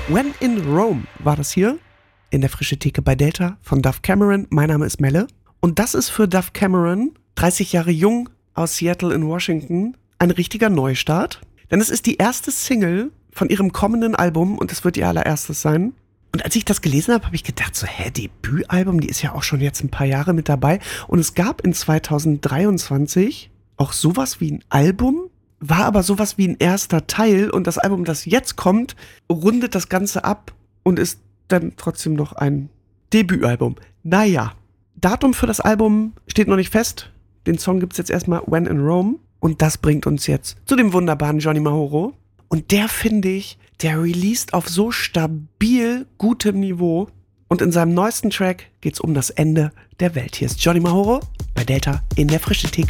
When in Rome war das hier in der Frische Theke bei Delta von Dove Cameron. Mein Name ist Melle und das ist für Dove Cameron, 30 Jahre jung aus Seattle in Washington, ein richtiger Neustart. Denn es ist die erste Single von ihrem kommenden Album und es wird ihr allererstes sein. Und als ich das gelesen habe, habe ich gedacht so, Debütalbum, die ist ja auch schon jetzt ein paar Jahre mit dabei. Und es gab in 2023 auch sowas wie ein Album, war aber sowas wie ein erster Teil. Und das Album, das jetzt kommt, rundet das Ganze ab und ist dann trotzdem noch ein Debütalbum. Naja, Datum für das Album steht noch nicht fest. Den Song gibt's jetzt erstmal When in Rome. Und das bringt uns jetzt zu dem wunderbaren Johnny Mahoro. Und der, finde ich, der released auf so stabil gutem Niveau. Und in seinem neuesten Track geht's um das Ende der Welt. Hier ist Johnny Mahoro bei Delta in der Frische Theke.